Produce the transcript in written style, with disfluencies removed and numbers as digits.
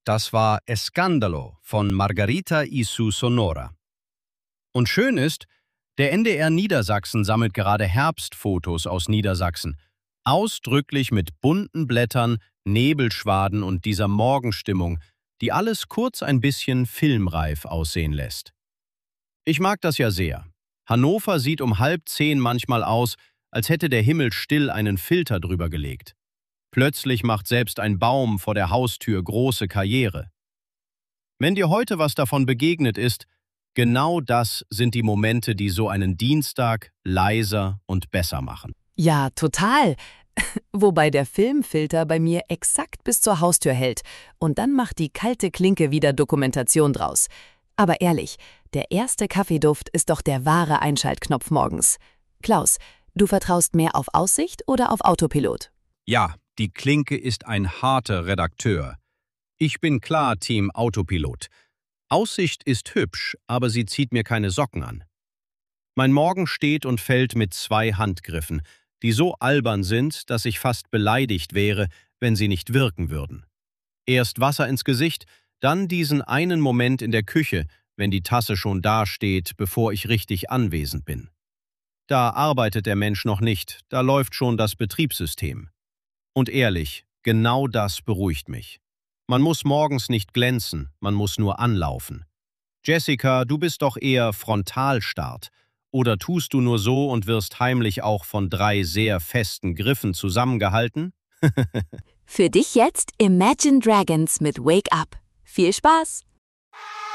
Das war Escándalo von Margarita y su Sonora. Und schön ist, der NDR Niedersachsen sammelt gerade Herbstfotos aus Niedersachsen. Ausdrücklich mit bunten Blättern, Nebelschwaden und dieser Morgenstimmung, die alles kurz ein bisschen filmreif aussehen lässt. Ich mag das ja sehr. Hannover sieht um 9:30 manchmal aus, als hätte der Himmel still einen Filter drüber gelegt. Plötzlich macht selbst ein Baum vor der Haustür große Karriere. Wenn dir heute was davon begegnet ist, genau das sind die Momente, die so einen Dienstag leiser und besser machen. Ja, total. Wobei der Filmfilter bei mir exakt bis zur Haustür hält und dann macht die kalte Klinke wieder Dokumentation draus. Aber ehrlich, der erste Kaffeeduft ist doch der wahre Einschaltknopf morgens. Klaus, du vertraust mehr auf Aussicht oder auf Autopilot? Ja, die Klinke ist ein harter Redakteur. Ich bin klar Team Autopilot. Aussicht ist hübsch, aber sie zieht mir keine Socken an. Mein Morgen steht und fällt mit 2 Handgriffen, die so albern sind, dass ich fast beleidigt wäre, wenn sie nicht wirken würden. Erst Wasser ins Gesicht, dann diesen einen Moment in der Küche, wenn die Tasse schon dasteht, bevor ich richtig anwesend bin. Da arbeitet der Mensch noch nicht, da läuft schon das Betriebssystem. Und ehrlich, genau das beruhigt mich. Man muss morgens nicht glänzen, man muss nur anlaufen. Jessica, du bist doch eher Frontalstart. Oder tust du nur so und wirst heimlich auch von 3 sehr festen Griffen zusammengehalten? Für dich jetzt Imagine Dragons mit Wake Up. Viel Spaß!